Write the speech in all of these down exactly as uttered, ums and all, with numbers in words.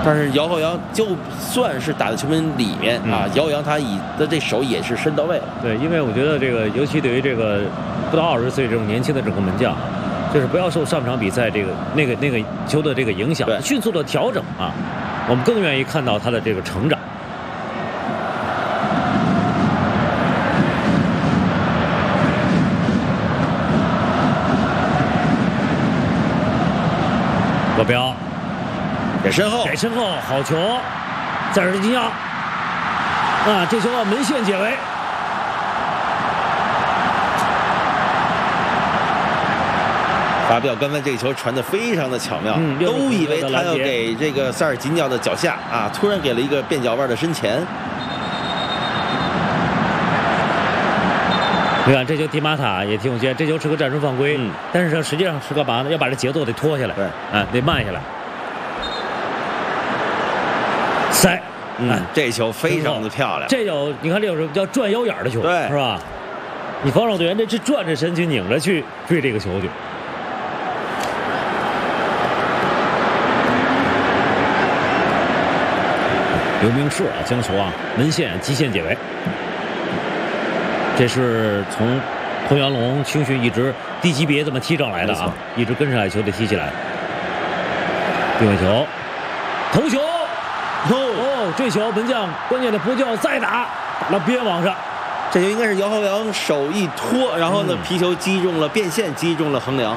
但是姚浩洋就算是打在球门里面、嗯、啊，姚浩洋他以的这手也是伸到位了。 对，因为我觉得这个，尤其对于这个不到二十岁这种年轻的整个门将，就是不要受上场比赛这个那个那个球的这个影响，迅速的调整啊，我们更愿意看到他的这个成长。国标给身后， 给身后，好球，塞尔吉尼亚啊，这球啊门线解围。 法比奥刚才这个球传得非常的巧妙，嗯、都以为他要给这个塞尔吉尼奥的脚下啊，突然给了一个变脚腕的身前。 你看这球迪马塔也挺有劲，这球是个战术犯规，嗯、但是实际上是干嘛呢？要把这节奏得拖下来， 对， 啊，得慢下来。塞， 嗯， 哎、 这球非常的漂亮。 这有你看这有什么叫转腰眼的球， 对， 是吧？你防守队员这是转着身去拧着去追这个球去。刘明世啊，将球啊门线极限解围。这是从童阳龙青训一直低级别这么踢上来的啊，一直跟上来球队踢起来。定位球，头球，哦，这球门将关键的扑救再打，打到边网上。 这球应该是姚浩洋手一拖，然后呢、嗯、皮球击中了变线，击中了横梁。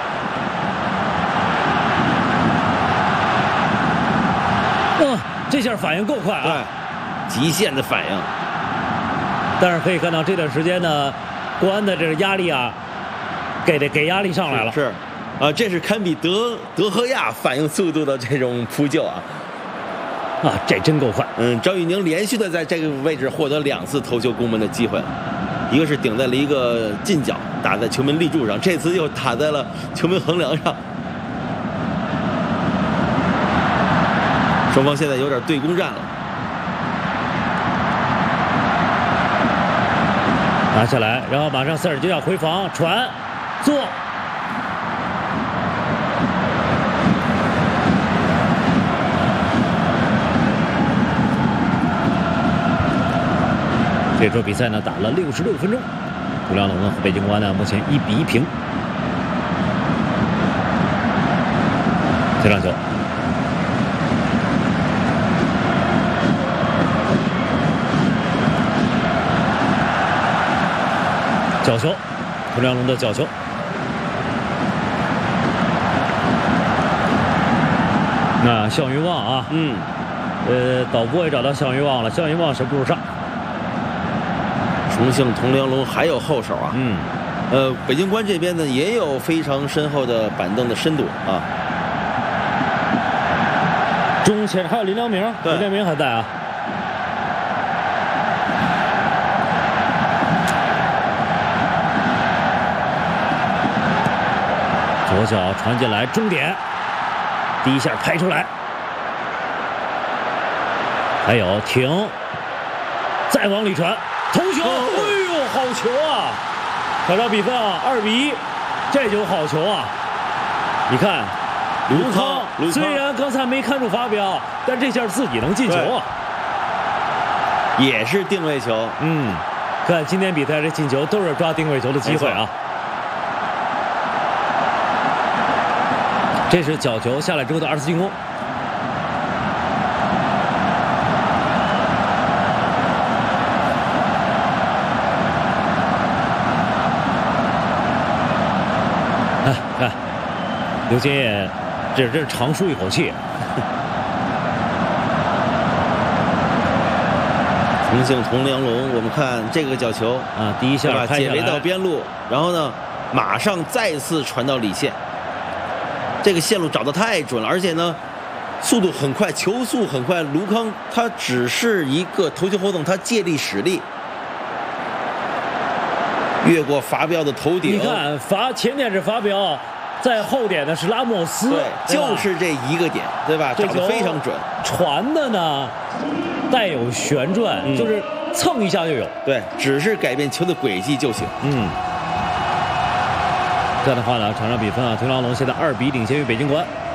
嗯，这下反应够快啊！ 对，极限的反应。 但是可以看到这段时间呢，国安的这个压力啊，给的给压力上来了。 是，啊，这是堪比德德赫亚反应速度的这种扑救啊！ 啊，这真够快。 嗯，张玉宁连续的在这个位置获得两次头球攻门的机会，一个是顶在了一个近角，打在球门立柱上，这次又打在了球门横梁上。双方现在有点对攻战了。 拿下来，然后马上塞尔吉尼亚回防传做。这周比赛呢打了六十六分钟，图梁龙呢和北京国安呢目前一比一平。这场球。角球，涂良龙的角球。那项云旺啊， 嗯， 呃，导播也找到项云旺了，项云旺什么时候上？ 重庆铜梁龙还有后手啊， 嗯， 呃，北京国安这边呢也有非常深厚的板凳的深度啊。 中前还有林良铭，林良铭还在啊。左脚传进来，终点，第一下拍出来，还有停，再往里传，头球，哎呦，好球啊！挑战比分啊，二比一，这就好球啊！你看，卢康虽然刚才没看住法比奥，但这下自己能进球啊， 也是定位球。 嗯，看今天比赛这进球都是抓定位球的机会啊。这是角球下来之后的二次进攻。哎，看，刘金业，这这是长舒一口气。 重庆铜梁龙，我们看这个角球啊，第一下解围到边路，然后呢，马上再次传到里线。这个线路找得太准了，而且呢，速度很快，球速很快。卢康他只是一个头球活动，他借力使力，越过法比奥的头顶。 你看，法前点是法比奥，在后点的是拉莫斯， 对，就是这一个点，对吧？ 这找得非常准。 传的呢，带有旋转，嗯、就是蹭一下就有。 对，只是改变球的轨迹就行。 嗯。这样的话呢，场上比分啊，铜梁龙现在二比一领先于北京国安。